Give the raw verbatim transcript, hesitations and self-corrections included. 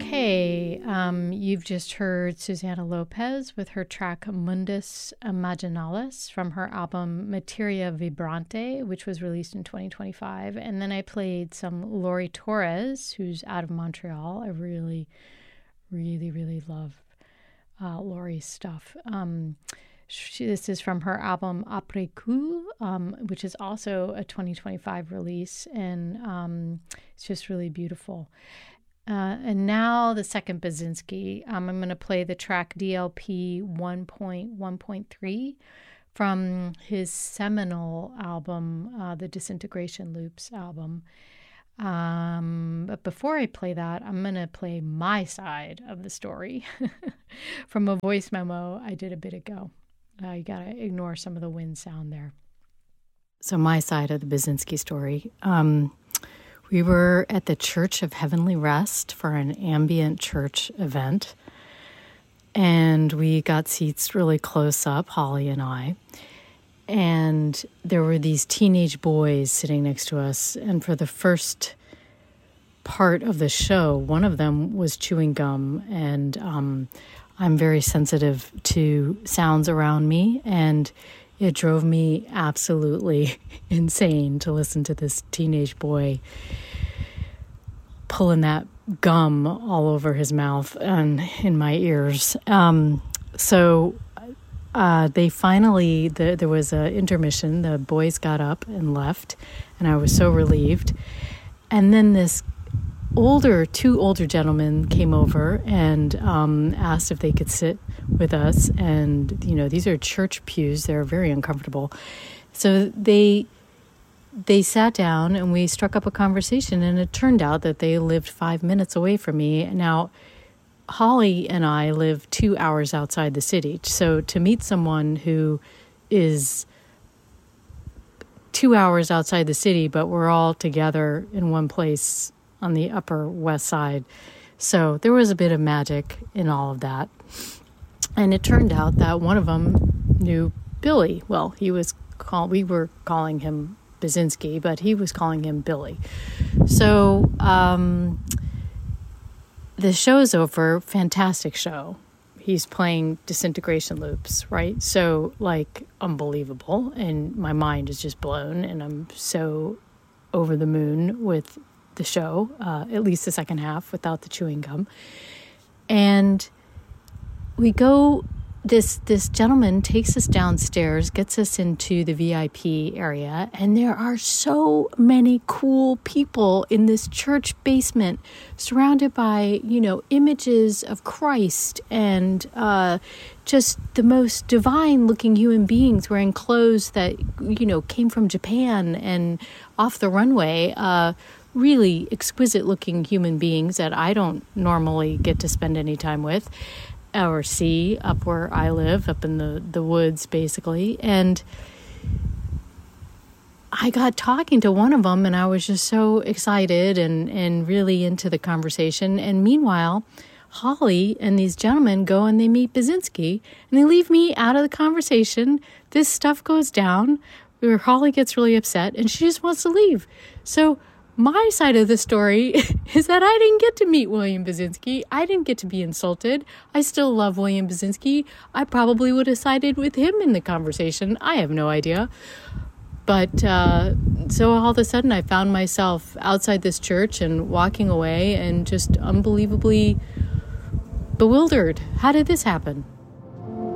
Okay, um, you've just heard Susana Lopez with her track Mundus Imaginalis from her album Materia Vibrante, which was released in twenty twenty-five. And then I played some Lori Torres, who's out of Montreal. I really, really, really love uh, Lori's stuff. Um, she, this is from her album Après Coup, um, which is also a twenty twenty-five release, and um, it's just really beautiful. Uh, and now the second Basinski. Um, I'm going to play the track D L P one point one point three from his seminal album, uh, the Disintegration Loops album. Um, but before I play that, I'm going to play my side of the story from a voice memo I did a bit ago. Uh, you got to ignore some of the wind sound there. So my side of the Basinski story. Um, We were at the Church of Heavenly Rest for an ambient church event, and we got seats really close up, Holly and I, and there were these teenage boys sitting next to us, and for the first part of the show, one of them was chewing gum, and um, I'm very sensitive to sounds around me, and it drove me absolutely insane to listen to this teenage boy pulling that gum all over his mouth and in my ears. Um, so uh, they finally, the, there was an intermission. The boys got up and left, and I was so relieved. And then this older, two older gentlemen came over and um, asked if they could sit with us. And, you know, these are church pews. They're very uncomfortable. So they they sat down and we struck up a conversation, and it turned out that they lived five minutes away from me. Now, Holly and I live two hours outside the city. So to meet someone who is two hours outside the city, but we're all together in one place on the Upper West Side. So there was a bit of magic in all of that. And it turned out that one of them knew Billy. Well, he was call we were calling him Basinski, but he was calling him Billy. So um, the show's over. Fantastic show. He's playing Disintegration Loops, right? So, like, unbelievable. And my mind is just blown, and I'm so over the moon with the show, uh, at least the second half, without the chewing gum. And we go, this this gentleman takes us downstairs, gets us into the V I P area, and there are so many cool people in this church basement, surrounded by, you know, images of Christ and uh, just the most divine-looking human beings wearing clothes that, you know, came from Japan and off the runway. Uh, really exquisite-looking human beings that I don't normally get to spend any time with or see up where I live, up in the, the woods, basically. And I got talking to one of them, and I was just so excited and, and really into the conversation. And meanwhile, Holly and these gentlemen go and they meet Basinski, and they leave me out of the conversation. This stuff goes down where Holly gets really upset, and she just wants to leave. So my side of the story is that I didn't get to meet William Basinski. I didn't get to be insulted. I still love William Basinski. I probably would have sided with him in the conversation. I have no idea. But uh, so all of a sudden I found myself outside this church and walking away and just unbelievably bewildered. How did this happen?